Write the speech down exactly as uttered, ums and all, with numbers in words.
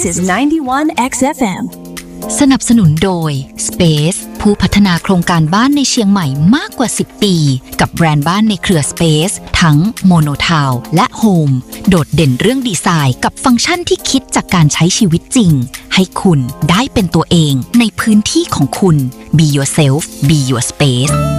is ninety-one เอ็กซ์ เอฟ เอ็มสนับสนุนโดย Space ผู้พัฒนาโครงการบ้านในเชียงใหม่มากกว่าสิบปีกับแบรนด์บ้านในเครือ Space ทั้ง Monotown และ Home โดดเด่นเรื่องดีไซน์กับฟังก์ชันที่คิดจากการใช้ชีวิตจริงให้คุณได้เป็นตัวเองในพื้นที่ของคุณ Be yourself Be your space